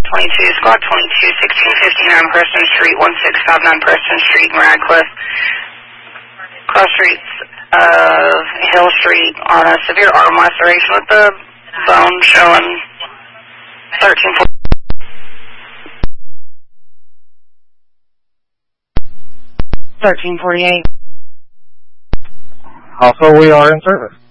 22, squad 22, 1659 Preston Street, 1659 Preston Street in Radcliffe. Cross streets of Hill Street on a severe arm laceration with the bone showing 1340. 1348. Also, we are in service.